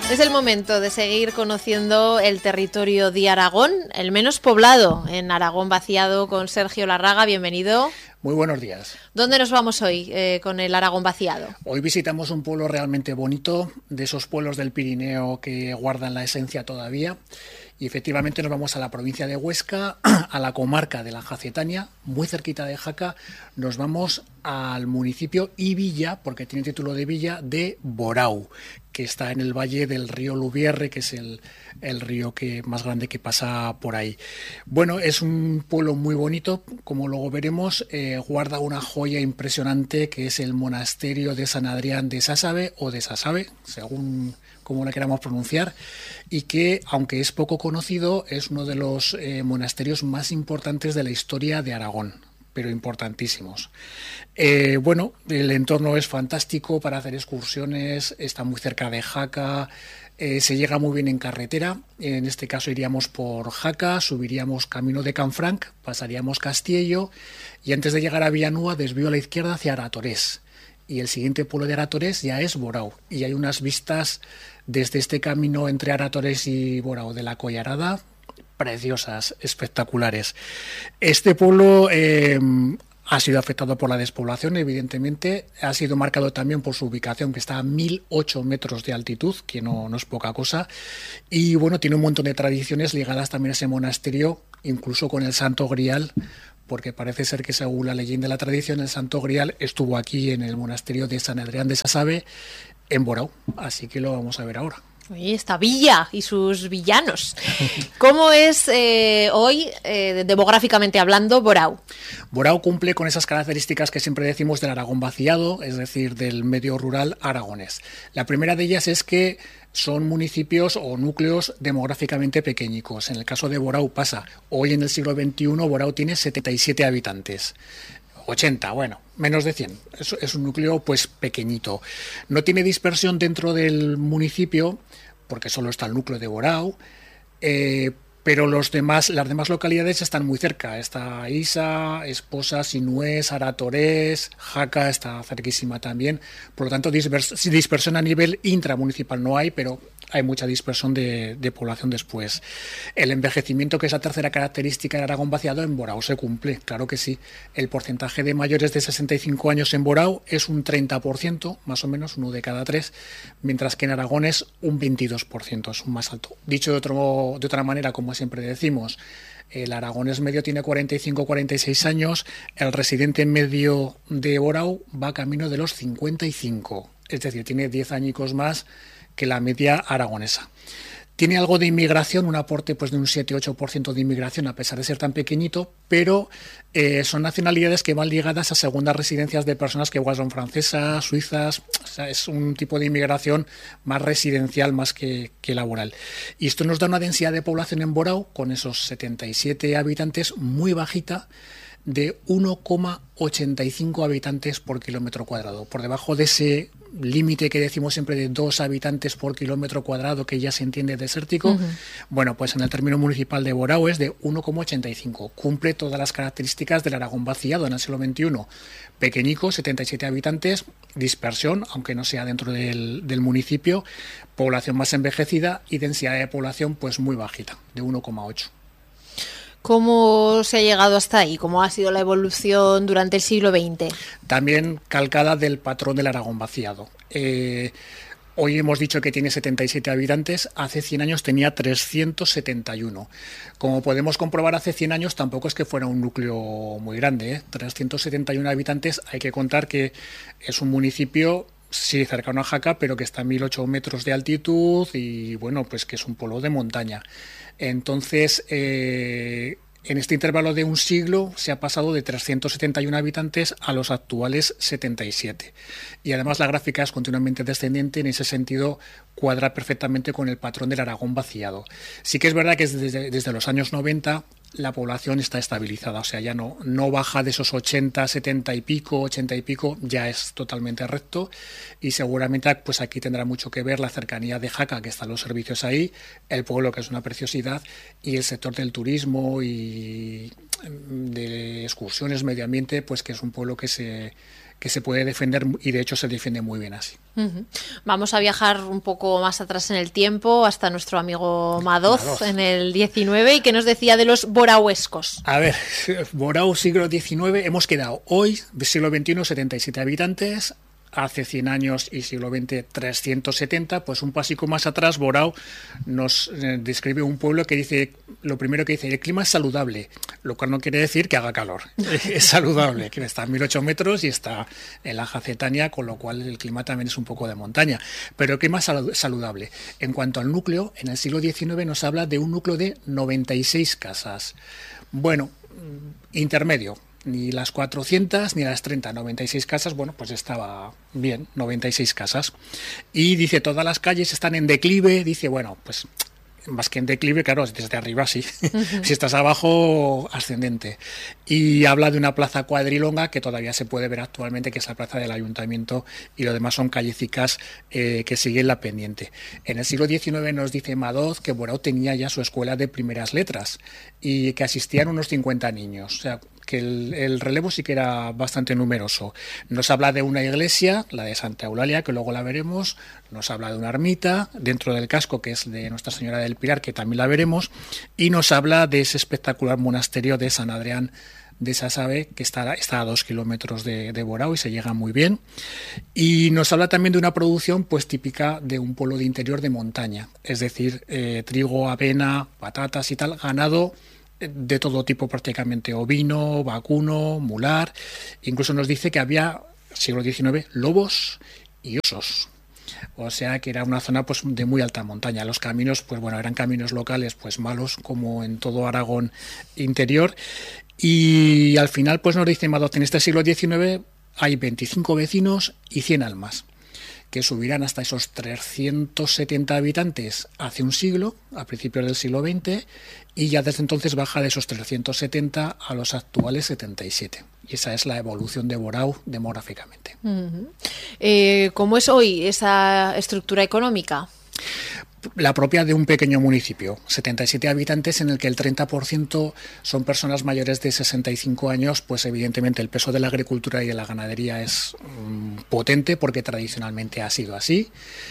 Es el momento de seguir conociendo el territorio de Aragón, el menos poblado en Aragón Vaciado, con Sergio Larraga. Bienvenido. Muy buenos días. ¿Dónde nos vamos hoy con el Aragón Vaciado? Hoy visitamos un pueblo realmente bonito, de esos pueblos del Pirineo que guardan la esencia todavía. Y efectivamente nos vamos a la provincia de Huesca, a la comarca de la Jacetania, muy cerquita de Jaca. Nos vamos al municipio y villa, porque tiene título de villa, de Borau, que está en el valle del río Lubierre, que es el río más grande que pasa por ahí. Bueno, es un pueblo muy bonito, como luego veremos. Guarda una joya impresionante que es el monasterio de San Adrián de Sásabe o de Sasabe, según como la queramos pronunciar, y que, aunque es poco conocido, es uno de los monasterios más importantes de la historia de Aragón, pero importantísimos. Bueno, el entorno es fantástico para hacer excursiones, está muy cerca de Jaca, se llega muy bien en carretera. En este caso iríamos por Jaca, subiríamos camino de Canfranc, pasaríamos Castiello y antes de llegar a Villanueva desvío a la izquierda hacia Aratorés. Y el siguiente pueblo de Aratorés ya es Borau. Y hay unas vistas desde este camino entre Aratorés y Borau de la Collarada, preciosas, espectaculares. Este pueblo ha sido afectado por la despoblación, evidentemente. Ha sido marcado también por su ubicación, que está a 1008 metros de altitud, que no es poca cosa. Y bueno, tiene un montón de tradiciones ligadas también a ese monasterio, incluso con el Santo Grial, porque parece ser que, según la leyenda de la tradición, el Santo Grial estuvo aquí en el monasterio de San Adrián de Sásabe, en Borau. Así que lo vamos a ver ahora. Oye, esta villa y sus villanos. ¿Cómo es hoy, demográficamente hablando, Borau? Borau cumple con esas características que siempre decimos del Aragón vaciado, es decir, del medio rural aragonés. La primera de ellas es que son municipios o núcleos demográficamente pequeñicos. En el caso de Borau pasa, hoy en el siglo XXI Borau tiene 77 habitantes. 80, bueno, menos de 100. Es un núcleo pues pequeñito. No tiene dispersión dentro del municipio, porque solo está el núcleo de Borau, pero las demás localidades están muy cerca. Está Isa, Esposa, Sinués, Aratorés, Jaca está cerquísima también. Por lo tanto, dispersión a nivel intramunicipal no hay, pero hay mucha dispersión de población después. El envejecimiento, que es la tercera característica del Aragón vaciado, en Borau se cumple, claro que sí. El porcentaje de mayores de 65 años en Borau es un 30%, más o menos, 1 de cada 3, mientras que en Aragón es un 22%, es un más alto. Dicho de otra manera, como siempre decimos, el aragonés medio tiene 45-46 años, el residente medio de Borau va camino de los 55, es decir, tiene 10 añicos más que la media aragonesa. Tiene algo de inmigración, un aporte pues de un 7-8% de inmigración, a pesar de ser tan pequeñito, pero son nacionalidades que van ligadas a segundas residencias de personas que igual son francesas, suizas. O sea, es un tipo de inmigración más residencial más que laboral. Y esto nos da una densidad de población en Borau, con esos 77 habitantes, muy bajita, de 1,85 habitantes por kilómetro cuadrado, por debajo de ese límite que decimos siempre de 2 habitantes por kilómetro cuadrado, que ya se entiende desértico. Uh-huh. Bueno, pues en el término municipal de Borau es de 1,85. Cumple todas las características del Aragón vaciado en el siglo XXI. Pequeñico, 77 habitantes, dispersión, aunque no sea dentro del municipio, población más envejecida y densidad de población pues muy bajita, de 1,8. ¿Cómo se ha llegado hasta ahí? ¿Cómo ha sido la evolución durante el siglo XX? También calcada del patrón del Aragón vaciado. Hoy hemos dicho que tiene 77 habitantes, hace 100 años tenía 371. Como podemos comprobar, hace 100 años tampoco es que fuera un núcleo muy grande, 371 habitantes, hay que contar que es un municipio, sí, cercano a Jaca, pero que está a 1008 metros de altitud y bueno, pues que es un pueblo de montaña. Entonces, en este intervalo de un siglo se ha pasado de 371 habitantes a los actuales 77. Y además la gráfica es continuamente descendente, en ese sentido cuadra perfectamente con el patrón del Aragón vaciado. Sí que es verdad que desde los años 90 la población está estabilizada, o sea, ya no baja de esos 80, 70 y pico, 80 y pico, ya es totalmente recto, y seguramente pues aquí tendrá mucho que ver la cercanía de Jaca, que están los servicios ahí, el pueblo, que es una preciosidad, y el sector del turismo y de excursiones, medio ambiente, pues que es un pueblo que se que se puede defender y de hecho se defiende muy bien así. Vamos a viajar un poco más atrás en el tiempo hasta nuestro amigo Madoz en el 19 y que nos decía de los borauescos. A ver, Borau siglo XIX, hemos quedado hoy, siglo XXI, 77 habitantes. Hace 100 años y siglo XX 370, pues un pasico más atrás Borau nos describe un pueblo que dice, lo primero que dice, el clima es saludable, lo cual no quiere decir que haga calor, es saludable, que está a 1008 metros y está en la Jacetania, con lo cual el clima también es un poco de montaña, pero el clima es saludable. En cuanto al núcleo, en el siglo XIX nos habla de un núcleo de 96 casas. Bueno, intermedio. Ni las 400 ni las 30, 96 casas, bueno, pues estaba bien, 96 casas. Y dice, todas las calles están en declive, dice, bueno, pues más que en declive, claro, desde arriba sí, si estás abajo, ascendente. Y habla de una plaza cuadrilonga que todavía se puede ver actualmente, que es la plaza del ayuntamiento, y lo demás son callecicas que siguen la pendiente. En el siglo XIX nos dice Madoz que Borau tenía ya su escuela de primeras letras y que asistían unos 50 niños, o sea, que el relevo sí que era bastante numeroso. Nos habla de una iglesia, la de Santa Eulalia, que luego la veremos, nos habla de una ermita dentro del casco, que es de Nuestra Señora del Pilar, que también la veremos, y nos habla de ese espectacular monasterio de San Adrián de Sasabe, que está a 2 kilómetros de Borau y se llega muy bien. Y nos habla también de una producción pues típica de un pueblo de interior de montaña, es decir, trigo, avena, patatas y tal, ganado de todo tipo prácticamente, ovino, vacuno, mular. Incluso nos dice que había, siglo XIX, lobos y osos. O sea que era una zona pues de muy alta montaña. Los caminos, pues bueno, eran caminos locales pues malos, como en todo Aragón interior. Y al final pues nos dice Madoz, en este siglo XIX hay 25 vecinos y 100 almas, que subirán hasta esos 370 habitantes hace un siglo, a principios del siglo XX, y ya desde entonces baja de esos 370 a los actuales 77. Y esa es la evolución de Borau demográficamente. ¿Cómo es hoy esa estructura económica? La propia de un pequeño municipio, 77 habitantes en el que el 30% son personas mayores de 65 años, pues evidentemente el peso de la agricultura y de la ganadería es potente porque tradicionalmente ha sido así.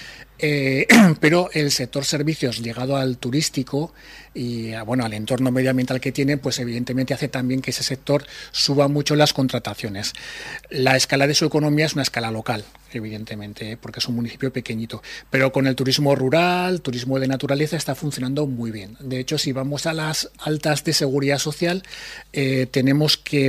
Pero el sector servicios ligado al turístico y bueno, al entorno medioambiental que tiene, pues evidentemente hace también que ese sector suba mucho las contrataciones. La escala de su economía es una escala local, evidentemente, porque es un municipio pequeñito, pero con el turismo rural, turismo de naturaleza, está funcionando muy bien. De hecho, si vamos a las altas de seguridad social, tenemos que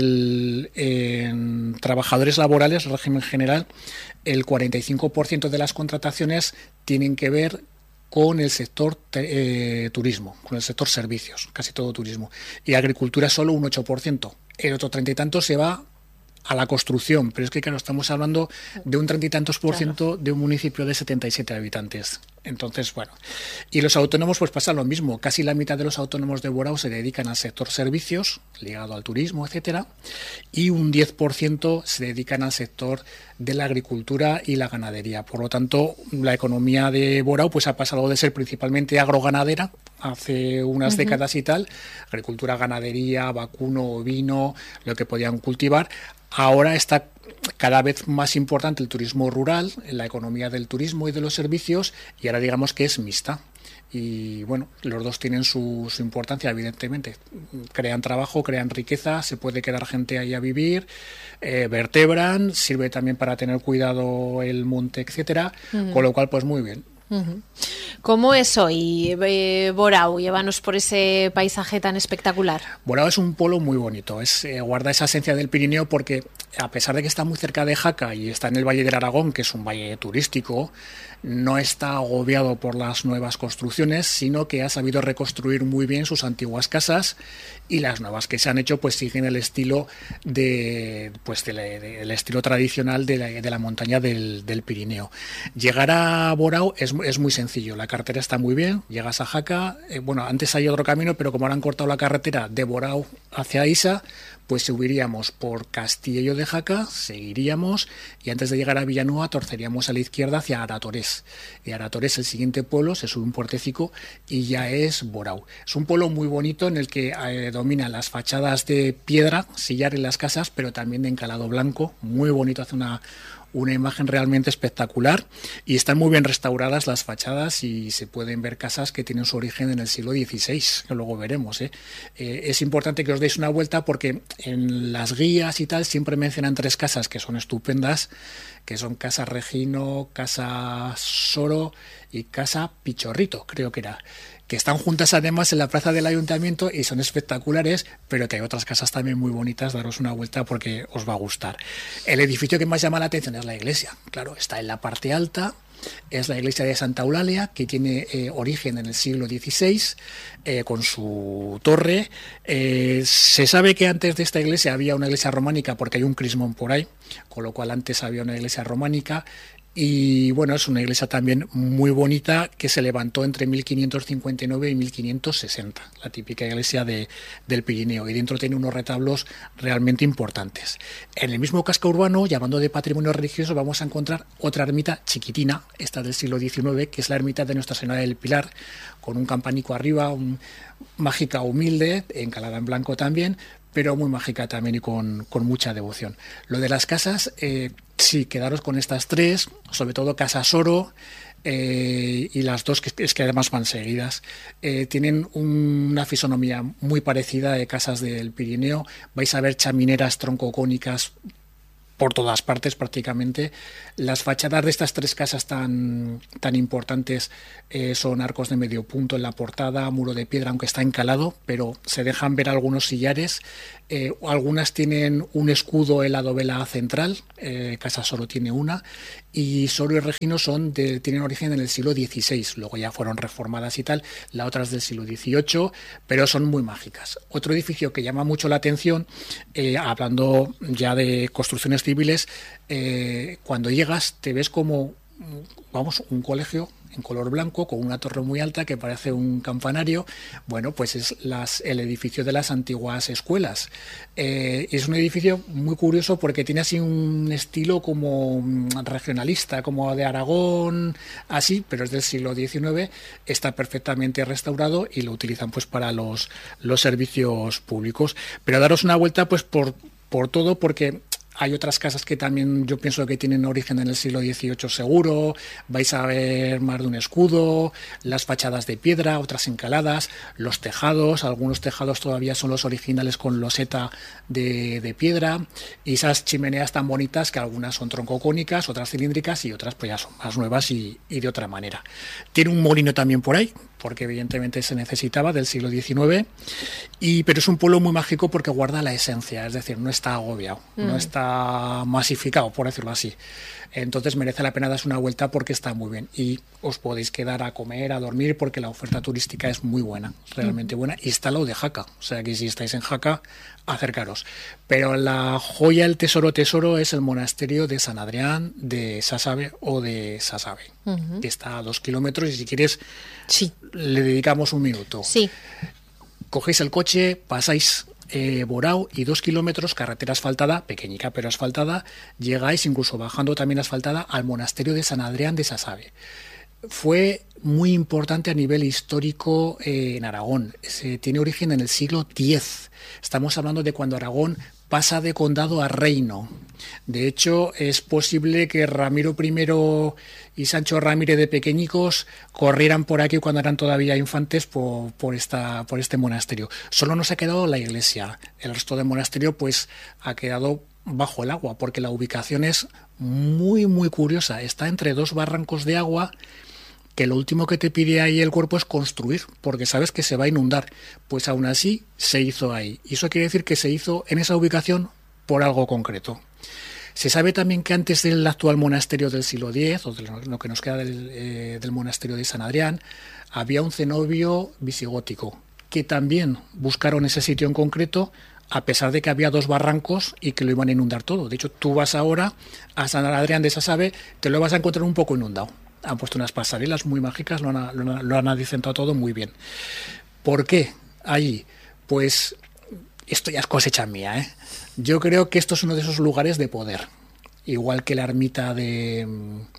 en trabajadores laborales, régimen general, el 45% de las contrataciones tienen que ver con el sector turismo, con el sector servicios, casi todo turismo. Y agricultura solo un 8%. El otro 30 y tanto se va a la construcción, pero es que claro, estamos hablando de un 30 y tantos por ciento de un municipio de 77 habitantes. Entonces, bueno, y los autónomos pues pasa lo mismo, casi la mitad de los autónomos de Borau se dedican al sector servicios, ligado al turismo, etcétera, y un 10% se dedican al sector de la agricultura y la ganadería. Por lo tanto, la economía de Borau pues ha pasado de ser principalmente agroganadera hace unas décadas y tal, agricultura, ganadería, vacuno, ovino, lo que podían cultivar. Ahora está cada vez más importante el turismo rural, la economía del turismo y de los servicios, y ahora digamos que es mixta. Y bueno, los dos tienen su importancia, evidentemente. Crean trabajo, crean riqueza, se puede quedar gente ahí a vivir, vertebran, sirve también para tener cuidado el monte, etcétera, con lo cual pues muy bien. ¿Cómo es hoy Borau? Llévanos por ese paisaje tan espectacular. Borau es un pueblo muy bonito, guarda esa esencia del Pirineo porque a pesar de que está muy cerca de Jaca y está en el Valle del Aragón, que es un valle turístico, no está agobiado por las nuevas construcciones, sino que ha sabido reconstruir muy bien sus antiguas casas, y las nuevas que se han hecho pues siguen el estilo del estilo tradicional de la montaña del Pirineo. Llegar a Borau es muy sencillo. la carretera está muy bien, llegas a Jaca, antes hay otro camino, pero como ahora han cortado la carretera de Borao hacia Isa, pues subiríamos por Castillo de Jaca, seguiríamos y antes de llegar a Villanueva torceríamos a la izquierda hacia Aratorés. Y Aratorés, el siguiente pueblo, se sube un puertecico y ya es Borao. Es un pueblo muy bonito en el que dominan las fachadas de piedra, sillar en las casas, pero también de encalado blanco, muy bonito, hace una imagen realmente espectacular y están muy bien restauradas las fachadas y se pueden ver casas que tienen su origen en el siglo XVI, que luego veremos. Es importante que os deis una vuelta porque en las guías y tal siempre mencionan 3 casas que son estupendas, que son Casa Regino, Casa Soro y Casa Pichorrito, creo que era, que están juntas además en la plaza del ayuntamiento y son espectaculares, pero que hay otras casas también muy bonitas, daros una vuelta porque os va a gustar. El edificio que más llama la atención es la iglesia, claro, está en la parte alta, es la iglesia de Santa Eulalia, que tiene origen en el siglo XVI, con su torre. Se sabe que antes de esta iglesia había una iglesia románica porque hay un crismón por ahí, con lo cual antes había una iglesia románica. Y bueno, es una iglesia también muy bonita que se levantó entre 1559 y 1560, la típica iglesia del Pirineo, y dentro tiene unos retablos realmente importantes. En el mismo casco urbano, llamando de patrimonio religioso, vamos a encontrar otra ermita chiquitina, esta del siglo XIX, que es la ermita de Nuestra Señora del Pilar, con un campanico arriba, mágica, humilde, encalada en blanco también, pero muy mágica también y con mucha devoción. Lo de las casas, sí, quedaros con estas 3, sobre todo Casa Soro y las 2, que es que además van seguidas. Tienen una fisonomía muy parecida de casas del Pirineo. Vais a ver chamineras troncocónicas por todas partes prácticamente. Las fachadas de estas 3 casas tan importantes son arcos de medio punto en la portada, muro de piedra, aunque está encalado, pero se dejan ver algunos sillares. Algunas tienen un escudo en la dovela central, Casa Soro tiene una, y Soro y Regino tienen origen en el siglo XVI, luego ya fueron reformadas y tal, la otra es del siglo XVIII, pero son muy mágicas. Otro edificio que llama mucho la atención, hablando ya de construcciones civiles, cuando llegas te ves como, un colegio en color blanco con una torre muy alta que parece un campanario. Bueno, pues es el edificio de las antiguas escuelas. Es un edificio muy curioso porque tiene así un estilo como regionalista, como de Aragón, así, pero es del siglo XIX, está perfectamente restaurado y lo utilizan pues para los servicios públicos. Pero daros una vuelta pues por todo, porque hay otras casas que también yo pienso que tienen origen en el siglo XVIII seguro, vais a ver más de un escudo, las fachadas de piedra, otras encaladas, los tejados, algunos tejados todavía son los originales con loseta de piedra, y esas chimeneas tan bonitas que algunas son troncocónicas, otras cilíndricas y otras pues ya son más nuevas y de otra manera. Tiene un molino también por ahí, porque evidentemente se necesitaba, del siglo XIX, pero es un pueblo muy mágico porque guarda la esencia, es decir, no está agobiado, no está masificado, por decirlo así. Entonces merece la pena darse una vuelta porque está muy bien y os podéis quedar a comer, a dormir, porque la oferta turística es muy buena, realmente buena, y está al lado de Jaca, o sea que si estáis en Jaca, acercaros. Pero la joya, el tesoro es el monasterio de San Adrián de Sasabe o de Sasabe, que está a 2 kilómetros, y si quieres le dedicamos un minuto. Sí. Cogéis el coche, pasáis Borao y 2 kilómetros, carretera asfaltada, pequeñica pero asfaltada, llegáis, incluso bajando también asfaltada, al monasterio de San Adrián de Sasabe. Fue muy importante a nivel histórico en Aragón. Tiene origen en el siglo X. Estamos hablando de cuando Aragón pasa de condado a reino. De hecho, es posible que Ramiro I y Sancho Ramírez de pequeñicos corrieran por aquí cuando eran todavía infantes por este monasterio. Solo nos ha quedado la iglesia. El resto del monasterio pues ha quedado bajo el agua, porque la ubicación es muy, muy curiosa. Está entre 2 barrancos de agua, que lo último que te pide ahí el cuerpo es construir, porque sabes que se va a inundar. Pues aún así se hizo ahí. Y eso quiere decir que se hizo en esa ubicación por algo concreto. Se sabe también que antes del actual monasterio del siglo X, o de lo que nos queda del monasterio de San Adrián, había un cenobio visigótico, que también buscaron ese sitio en concreto, a pesar de que había 2 barrancos y que lo iban a inundar todo. De hecho, tú vas ahora a San Adrián de Sasabe, te lo vas a encontrar un poco inundado. Han puesto unas pasarelas muy mágicas, lo han adicentado todo muy bien. ¿Por qué allí? Pues esto ya es cosecha mía, ¿eh? Yo creo que esto es uno de esos lugares de poder. Igual que la ermita de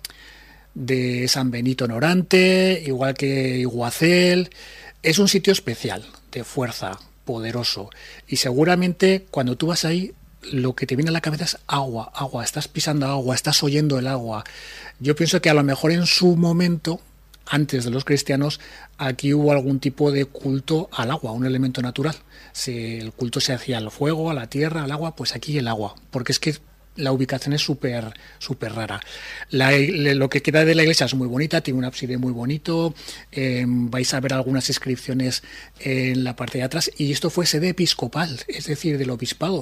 San Benito en Orante, igual que Iguacel. Es un sitio especial, de fuerza, poderoso. Y seguramente cuando tú vas ahí, lo que te viene a la cabeza es agua, agua. Estás pisando agua, estás oyendo el agua. Yo pienso que a lo mejor en su momento, antes de los cristianos, aquí hubo algún tipo de culto al agua, un elemento natural. Si el culto se hacía al fuego, a la tierra, al agua, pues aquí el agua. Porque es que la ubicación es súper rara. Lo que queda de la iglesia es muy bonita, tiene un ábside muy bonito, vais a ver algunas inscripciones en la parte de atrás, y esto fue sede episcopal, es decir, del obispado.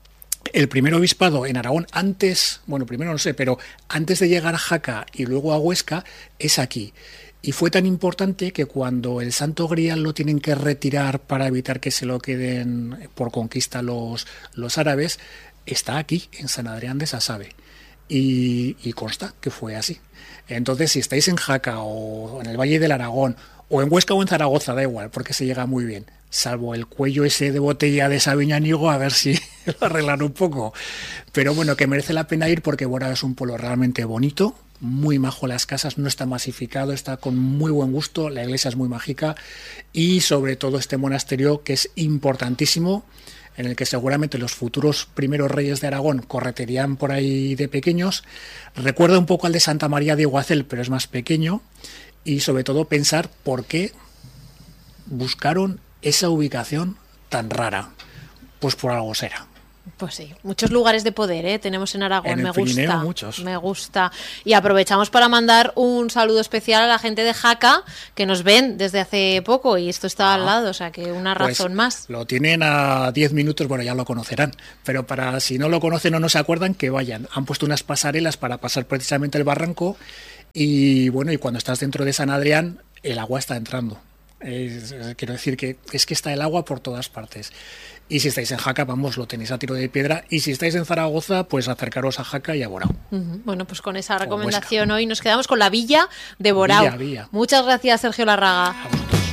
El primer obispado en Aragón, primero no sé, pero antes de llegar a Jaca y luego a Huesca, es aquí. Y fue tan importante que cuando el Santo Grial lo tienen que retirar para evitar que se lo queden por conquista los árabes, está aquí, en San Adrián de Sasabe. Y consta que fue así. Entonces, si estáis en Jaca o en el Valle del Aragón, o en Huesca o en Zaragoza, da igual, porque se llega muy bien. Salvo el cuello ese de botella de Sabiñánigo, a ver si lo arreglan un poco. Pero bueno, que merece la pena ir porque Borao es un pueblo realmente bonito, muy majo las casas, no está masificado, está con muy buen gusto, la iglesia es muy mágica y sobre todo este monasterio que es importantísimo, en el que seguramente los futuros primeros reyes de Aragón correterían por ahí de pequeños. Recuerda un poco al de Santa María de Iguacel, pero es más pequeño. Y sobre todo pensar por qué buscaron esa ubicación tan rara. Pues por algo será. Pues sí, muchos lugares de poder, ¿eh? Tenemos en Aragón, en el Pirineo, muchos. Me gusta. Y aprovechamos para mandar un saludo especial a la gente de Jaca, que nos ven desde hace poco y esto está al lado, o sea que una razón más. Lo tienen a 10 minutos, bueno, ya lo conocerán, pero para si no lo conocen o no se acuerdan, que vayan. Han puesto unas pasarelas para pasar precisamente el barranco y bueno, y cuando estás dentro de San Adrián, el agua está entrando. Quiero decir que es que está el agua por todas partes. Y si estáis en Jaca, vamos, lo tenéis a tiro de piedra. Y si estáis en Zaragoza, pues acercaros a Jaca y a Borao. Bueno, pues con esa recomendación hoy nos quedamos con la villa de Borao. Villa. Muchas gracias, Sergio Larraga.